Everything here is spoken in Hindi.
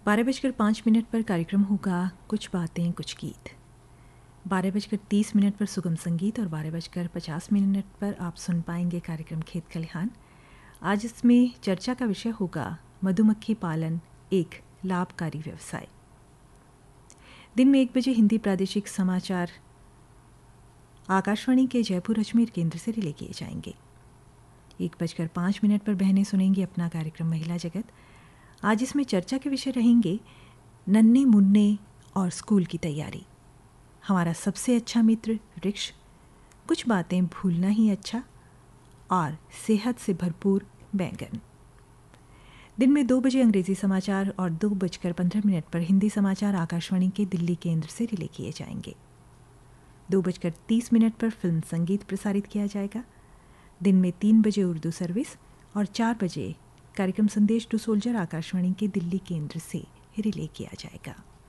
12:05 पर कार्यक्रम होगा कुछ बातें कुछ गीत। 12:30 पर सुगम संगीत और 12:50 पर आप सुन पाएंगे कार्यक्रम खेत खलिहान। आज इसमें चर्चा का विषय होगा मधुमक्खी पालन एक लाभकारी व्यवसाय। दिन में 1 बजे हिंदी प्रादेशिक समाचार आकाशवाणी के जयपुर अजमेर केंद्र से रिले किए जाएंगे। 1:05 पर बहनें सुनेंगी अपना कार्यक्रम महिला जगत। आज इसमें चर्चा के विषय रहेंगे नन्हे मुन्ने और स्कूल की तैयारी, हमारा सबसे अच्छा मित्र वृक्ष, कुछ बातें भूलना ही अच्छा और सेहत से भरपूर बैंगन। दिन में 2 बजे अंग्रेजी समाचार और 2:15 पर हिंदी समाचार आकाशवाणी के दिल्ली केंद्र से रिले किए जाएंगे। 2:30 पर फिल्म संगीत प्रसारित किया जाएगा। दिन में 3 बजे उर्दू सर्विस और 4 बजे कार्यक्रम संदेश टू सोल्जर आकाशवाणी के दिल्ली केंद्र से रिले किया जाएगा।